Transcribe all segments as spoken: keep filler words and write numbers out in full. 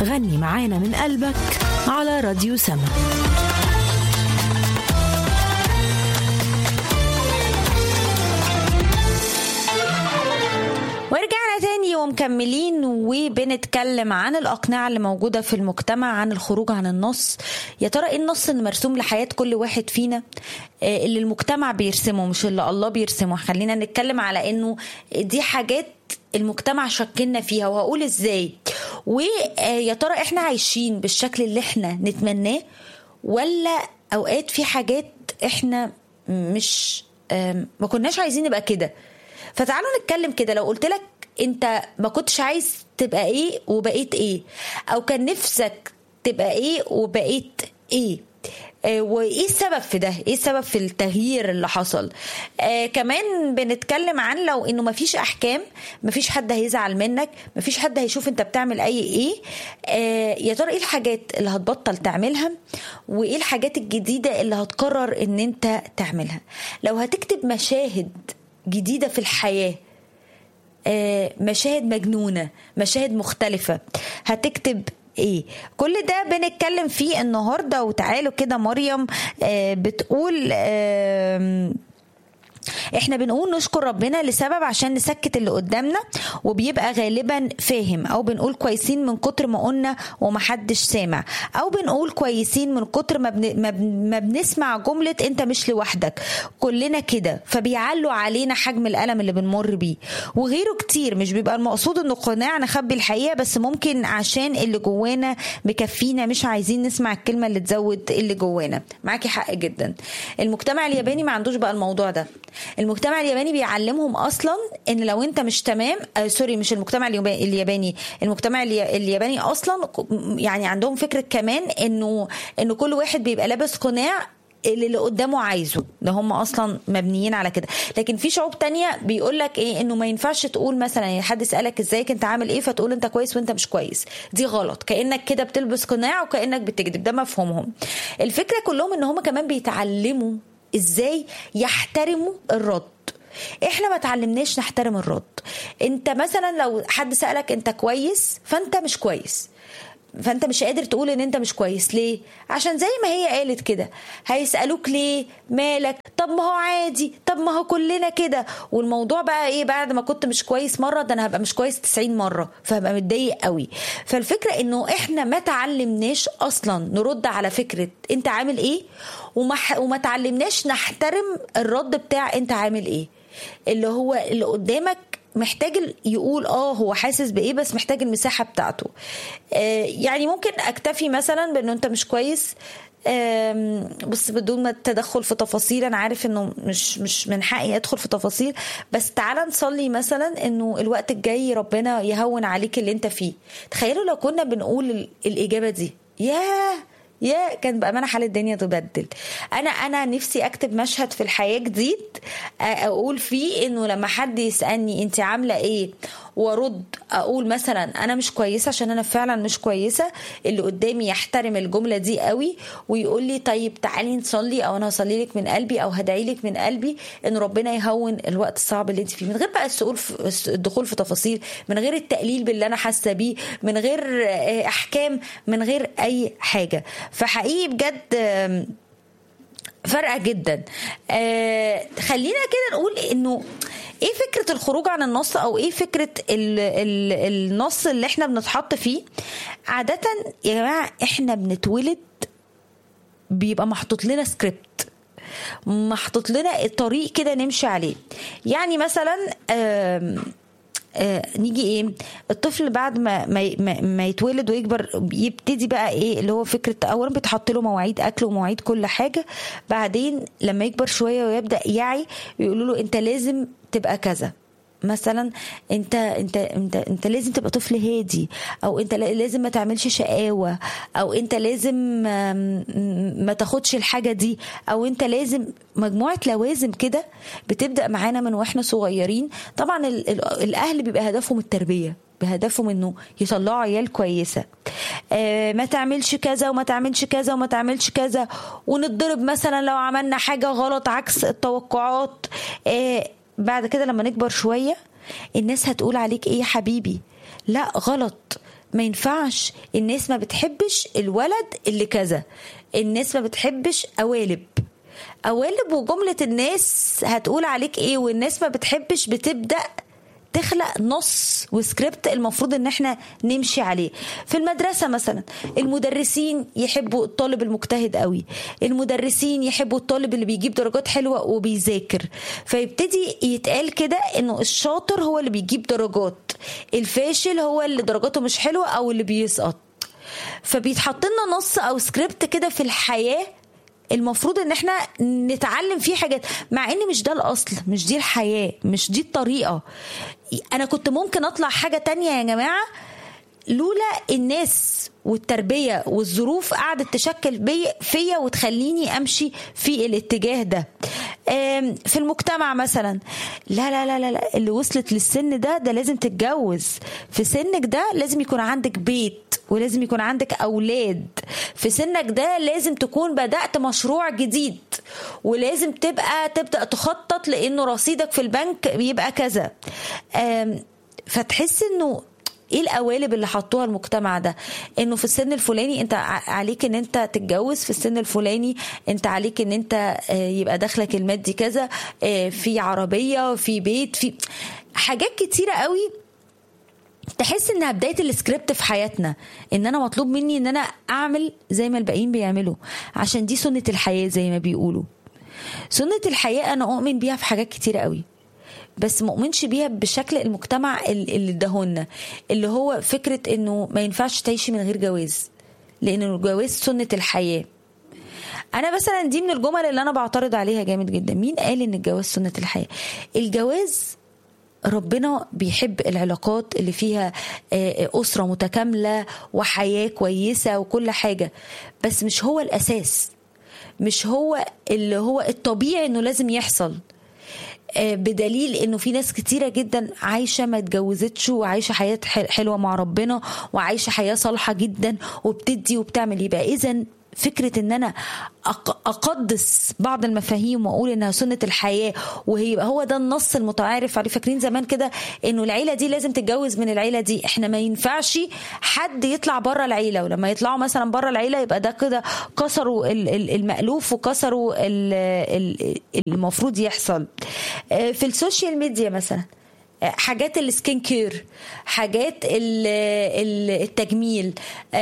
غني معانا من قلبك على راديو سما. ورجعنا تاني ومكملين وبنتكلم عن الأقنعة اللي موجودة في المجتمع، عن الخروج عن النص. يا ترى ايه النص اللي مرسوم لحياة كل واحد فينا، اللي المجتمع بيرسمه مش اللي الله بيرسمه؟ خلينا نتكلم على انه دي حاجات المجتمع شكلنا فيها، وهقول ازاي. ويا ترى احنا عايشين بالشكل اللي احنا نتمناه، ولا اوقات في حاجات احنا مش ما كناش عايزين نبقى كده؟ فتعالوا نتكلم كده. لو قلت لك انت ما كنتش عايز تبقى ايه وبقيت ايه، او كان نفسك تبقى ايه وبقيت ايه، آه وايه السبب في ده؟ ايه السبب في التغيير اللي حصل؟ آه كمان بنتكلم عن لو انه مفيش احكام، مفيش حد هيزعل منك، مفيش حد هيشوف انت بتعمل اي ايه. آه يا ترى ايه الحاجات اللي هتبطل تعملها، وايه الحاجات الجديدة اللي هتقرر ان انت تعملها؟ لو هتكتب مشاهد جديدة في الحياة، مشاهد مجنونة، مشاهد مختلفة، هتكتب ايه؟ كل ده بنتكلم فيه النهاردة. وتعالوا كده مريم بتقول احنا بنقول نشكر ربنا لسبب عشان نسكت اللي قدامنا، وبيبقى غالبا فاهم، او بنقول كويسين من كتر ما قلنا ومحدش سامع، او بنقول كويسين من كتر ما, بن... ما بنسمع جملة انت مش لوحدك، كلنا كده، فبيعلوا علينا حجم الألم اللي بنمر بيه. وغيره كتير. مش بيبقى المقصود انه قناع نخبي الحقيقة، بس ممكن عشان اللي جوانا مكفينا مش عايزين نسمع الكلمة اللي تزود اللي جوانا. معاكي حق جدا. المجتمع الياباني ما عندوش بقى الموضوع ده. المجتمع الياباني بيعلمهم اصلا ان لو انت مش تمام، آه سوري مش المجتمع الياباني، المجتمع الياباني اصلا يعني عندهم فكرة كمان انه انه كل واحد بيبقى لابس قناع اللي, اللي قدامه عايزه. ده هم اصلا مبنيين على كده. لكن في شعوب تانية بيقولك ايه، انه ما ينفعش تقول مثلا يعني حد يسألك ازيك انت عامل ايه، فتقول انت كويس وانت مش كويس. دي غلط، كأنك كده بتلبس قناع وكأنك بتكذب. ده مفهومهم. الفكرة كلهم ان هم كمان بيتعلموا ازاي يحترموا الرد. احنا ما تعلمناش نحترم الرد. انت مثلا لو حد سألك انت كويس، فانت مش كويس، فانت مش قادر تقول ان انت مش كويس. ليه؟ عشان زي ما هي قالت كده، هيسألوك ليه مالك، طب ما هو عادي، طب ما هو كلنا كده. والموضوع بقى ايه؟ بعد ما كنت مش كويس مرة، ده انا هبقى مش كويس تسعين مرة، فهبقى متضايق قوي. فالفكرة انه احنا ما تعلمناش اصلا نرد على فكرة انت عامل ايه، وما, وما تعلمناش نحترم الرد بتاع انت عامل ايه، اللي هو اللي قدامك محتاج يقول اه هو حاسس بايه، بس محتاج المساحة بتاعته. آه يعني ممكن اكتفي مثلا بانه انت مش كويس، بس بدون ما تدخل في تفاصيل. انا عارف انه مش مش من حقي ادخل في تفاصيل، بس تعالى نصلي مثلا انه الوقت الجاي ربنا يهون عليك اللي انت فيه. تخيلوا لو كنا بنقول الاجابة دي، ياه يا كان بأمانة حال الدنيا تبدل. أنا أنا نفسي أكتب مشهد في الحياة جديد، أقول فيه إنه لما حد يسألني أنت عاملة إيه، ورد أقول مثلا أنا مش كويسة عشان أنا فعلا مش كويسة. اللي قدامي يحترم الجملة دي قوي ويقول لي طيب تعالي نصلي، أو أنا هصلي لك من قلبي، أو هدعي لك من قلبي إن ربنا يهون الوقت الصعب اللي أنت فيه، من غير بقى الدخول في تفاصيل، من غير التقليل باللي أنا حاسة بيه، من غير أحكام، من غير أي حاجة. فحقيقي بجد فرقة جدا. آه خلينا كده نقول انه ايه فكرة الخروج عن النص، او ايه فكرة ال ال النص اللي احنا بنتحط فيه. عادة يا جماعة احنا بنتولد بيبقى محطوط لنا سكريبت، محطوط لنا الطريق كده نمشي عليه. يعني مثلا آه آه نيجي ايه، الطفل بعد ما ما, ما يتولد ويكبر يبتدي بقى ايه اللي هو فكرة، اولا بتحط له مواعيد اكل ومواعيد كل حاجة. بعدين لما يكبر شوية ويبدأ يعي يقولوا له انت لازم تبقى كذا، مثلا انت انت انت انت لازم تبقى طفل هادي، او انت لازم ما تعملش شقاوة، او انت لازم ما تاخدش الحاجة دي، او انت لازم مجموعة لوازم كده بتبدأ معانا من واحنا صغيرين. طبعا الاهل بيبقى هدفهم التربية، بهدفهم انه يطلعوا عيال كويسة. آه ما تعملش كذا وما تعملش كذا وما تعملش كذا، ونضرب مثلا لو عملنا حاجة غلط عكس التوقعات. آه بعد كده لما نكبر شوية الناس هتقول عليك ايه يا حبيبي، لا غلط، ما ينفعش، الناس ما بتحبش الولد اللي كذا، الناس ما بتحبش قوالب قوالب وجملة الناس هتقول عليك ايه، والناس ما بتحبش، بتبدأ تخلق نص وسكريبت المفروض ان احنا نمشي عليه. في المدرسة مثلا المدرسين يحبوا الطالب المجتهد قوي، المدرسين يحبوا الطالب اللي بيجيب درجات حلوة وبيذاكر، فيبتدي يتقال كده انه الشاطر هو اللي بيجيب درجات، الفاشل هو اللي درجاته مش حلوة او اللي بيسقط. فبيتحط لنا نص او سكريبت كده في الحياة المفروض ان احنا نتعلم فيه حاجات، مع ان مش ده الاصل، مش دي الحياة، مش دي الطريقة. انا كنت ممكن اطلع حاجة تانية يا جماعة لولا الناس والتربية والظروف قعدت تشكل فيا وتخليني امشي في الاتجاه ده. في المجتمع مثلا لا لا لا لا اللي وصلت للسن ده ده لازم تتجوز، في سنك ده لازم يكون عندك بيت ولازم يكون عندك أولاد، في سنك ده لازم تكون بدأت مشروع جديد ولازم تبقى تبدأ تخطط لأنه رصيدك في البنك بيبقى كذا. فتحس أنه ايه القوالب اللي حطوها المجتمع ده، انه في السن الفلاني انت عليك ان انت تتجوز، في السن الفلاني انت عليك ان انت يبقى دخلك المادي كذا، في عربية، في بيت، في حاجات كتيرة قوي. تحس انها بداية السكريبت في حياتنا، ان انا مطلوب مني ان انا اعمل زي ما الباقيين بيعملوا، عشان دي سنة الحياة زي ما بيقولوا. سنة الحياة انا اؤمن بيها في حاجات كتيرة قوي، بس مؤمنش بيها بشكل المجتمع اللي اداهولنا، اللي هو فكرة انه ما ينفعش تعيشي من غير جواز، لان الجواز سنة الحياة. انا مثلا دي من الجمل اللي انا بعترض عليها جامد جدا. مين قال ان الجواز سنة الحياة؟ الجواز ربنا بيحب العلاقات اللي فيها أسرة متكاملة وحياة كويسة وكل حاجة، بس مش هو الأساس، مش هو اللي هو الطبيعي انه لازم يحصل. بدليل انه في ناس كتيرة جدا عايشة ما اتجوزتش وعايشة حياة حلوة مع ربنا وعايشة حياة صالحة جدا وبتدي وبتعمل. يبقى اذن فكرة ان انا اقدس بعض المفاهيم واقول انها سنة الحياة وهي هو ده النص المتعارف عليه. فاكرين زمان كده انه العيلة دي لازم تتجوز من العيلة دي، احنا ما ينفعش حد يطلع بره العيلة، ولما يطلعوا مثلا بره العيلة يبقى ده كده كسروا المألوف وكسروا المفروض يحصل. في السوشيال ميديا مثلا حاجات السكين كير، حاجات التجميل،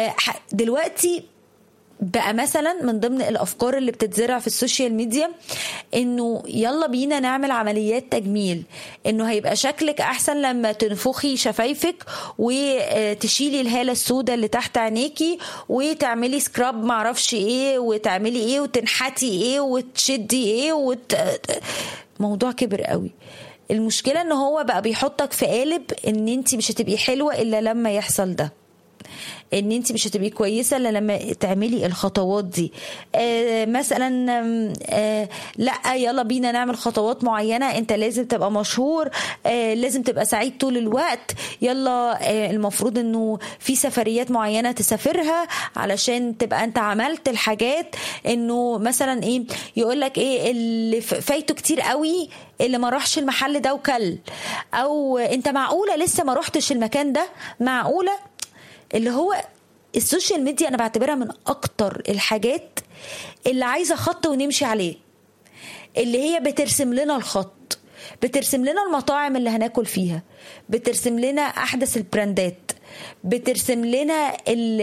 دلوقتي بقى مثلا من ضمن الافكار اللي بتتزرع في السوشيال ميديا انه يلا بينا نعمل عمليات تجميل، انه هيبقى شكلك احسن لما تنفخي شفايفك وتشيلي الهالة السوداء اللي تحت عينيكي وتعملي سكراب معرفش ايه وتعملي ايه وتنحتي ايه وتشدي ايه وت... موضوع كبر قوي. المشكلة ان هو بقى بيحطك في قالب ان انت مش هتبقي حلوة الا لما يحصل ده، ان انت مش هتبقي كويسه الا لما تعملي الخطوات دي. آه مثلا آه لا يلا بينا نعمل خطوات معينه، انت لازم تبقى مشهور، آه لازم تبقى سعيد طول الوقت، يلا آه المفروض انه في سفريات معينه تسافرها علشان تبقى انت عملت الحاجات. انه مثلا ايه يقول لك ايه اللي فايته كتير قوي اللي ما راحش المحل ده وكل، او انت معقوله لسه ما روحتش المكان ده، معقوله. اللي هو السوشيال ميديا أنا بعتبرها من أكتر الحاجات اللي عايزة خط ونمشي عليه، اللي هي بترسم لنا الخط، بترسم لنا المطاعم اللي هناكل فيها، بترسم لنا أحدث البراندات، بترسم لنا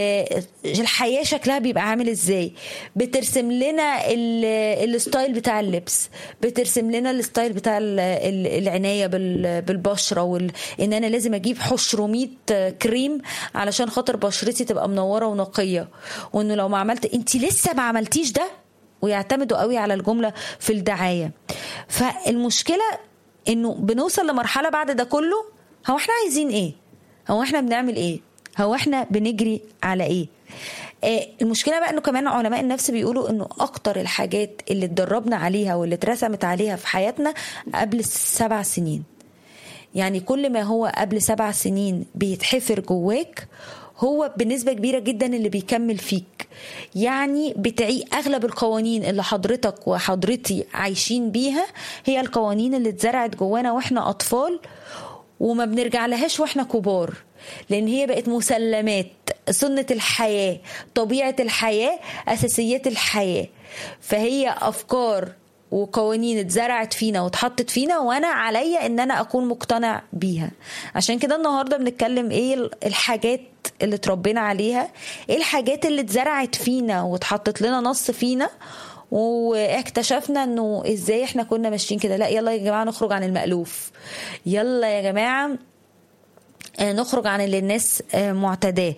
الحياة شكلها بيبقى عامل ازاي، بترسم لنا الستايل بتاع اللبس، بترسم لنا الستايل بتاع العناية بالبشرة، وان انا لازم اجيب حشرمية كريم علشان خاطر بشرتي تبقى منورة ونقية، وانه لو ما عملت انت لسه ما عملتيش ده، ويعتمدوا قوي على الجملة في الدعاية. فالمشكلة انه بنوصل لمرحلة بعد ده كله، هو احنا عايزين ايه؟ هو احنا بنعمل ايه؟ هو احنا بنجري على ايه؟ آه المشكلة بقى انه كمان علماء النفس بيقولوا انه اكتر الحاجات اللي اتدربنا عليها واللي اترسمت عليها في حياتنا قبل سبع سنين. يعني كل ما هو قبل سبع سنين بيتحفر جواك هو بنسبة كبيرة جدا اللي بيكمل فيك. يعني بتعي اغلب القوانين اللي حضرتك وحضرتي عايشين بيها هي القوانين اللي اتزرعت جوانا واحنا اطفال وما بنرجع لهاش واحنا كبار. لأن هي بقت مسلمات، سنة الحياة، طبيعة الحياة، أساسيات الحياة. فهي أفكار وقوانين اتزرعت فينا واتحطت فينا، وانا عليا ان انا اكون مقتنع بيها. عشان كده النهارده بنتكلم ايه الحاجات اللي اتربينا عليها، ايه الحاجات اللي اتزرعت فينا واتحطت لنا نص فينا واكتشفنا انه ازاي احنا كنا ماشيين كده. لا يلا يا جماعه نخرج عن المألوف، يلا يا جماعه نخرج عن اللي الناس معتداه.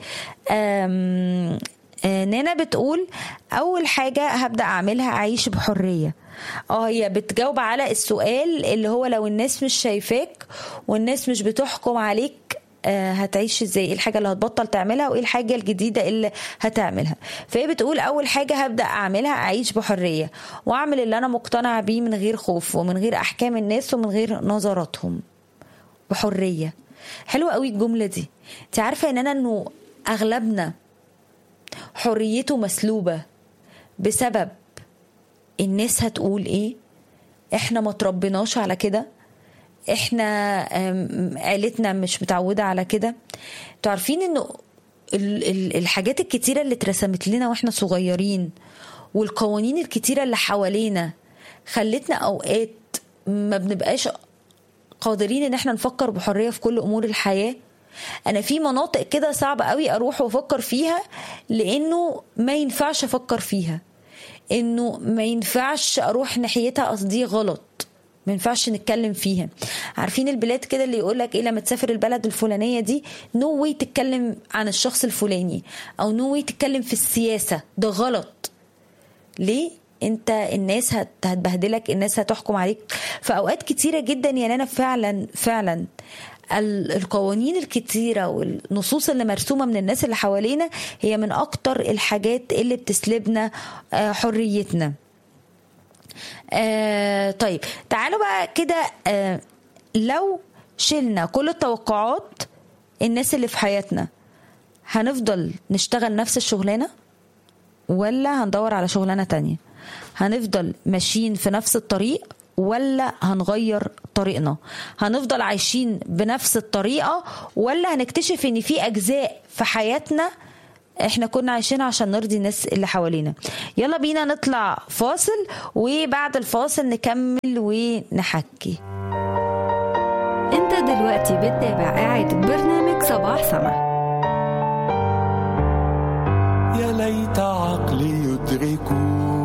نانا بتقول اول حاجه هبدا اعملها اعيش بحريه. اه هي بتجاوب على السؤال اللي هو لو الناس مش شايفاك والناس مش بتحكم عليك آه هتعيش ازاي، ايه الحاجه اللي هتبطل تعملها وايه الحاجه الجديده اللي هتعملها. فهي بتقول اول حاجه هبدا اعملها اعيش بحريه واعمل اللي انا مقتنع بيه من غير خوف ومن غير احكام الناس ومن غير نظراتهم. بحريه حلوه قوي الجمله دي. انت عارفه ان انا انه اغلبنا حريته مسلوبه بسبب الناس هتقول ايه، احنا ما تربيناش على كده، احنا عيلتنا مش متعودة على كده. تعرفين انه الحاجات الكتيرة اللي اترسمت لنا واحنا صغيرين والقوانين الكتيرة اللي حوالينا خلتنا اوقات ما بنبقاش قادرين ان احنا نفكر بحرية في كل امور الحياة. انا في مناطق كده صعب قوي اروح وافكر فيها لانه ما ينفعش افكر فيها، انه ما ينفعش اروح ناحيتها، قصدي غلط، ما ينفعش نتكلم فيها. عارفين البلاد كده اللي يقولك ايه لما تسافر البلد الفلانية دي نو واي تتكلم عن الشخص الفلاني او نو واي تتكلم في السياسة، ده غلط. ليه؟ انت الناس هتبهدلك، الناس هتحكم عليك. فاوقات كتيرة جدا يعني انا فعلا فعلا القوانين الكتيرة والنصوص اللي مرسومة من الناس اللي حوالينا هي من أكتر الحاجات اللي بتسلبنا حريتنا. آه طيب تعالوا بقى كده، آه لو شلنا كل التوقعات الناس اللي في حياتنا، هنفضل نشتغل نفس الشغلانة ولا هندور على شغلانة تانية؟ هنفضل ماشيين في نفس الطريق ولا هنغير طريقنا؟ هنفضل عايشين بنفس الطريقة ولا هنكتشف ان في اجزاء في حياتنا احنا كنا عايشين عشان نرضي الناس اللي حوالينا؟ يلا بينا نطلع فاصل وبعد الفاصل نكمل ونحكي. انت دلوقتي بتتابع قاعد برنامج صباح سما. يا ليت عقلي يدركه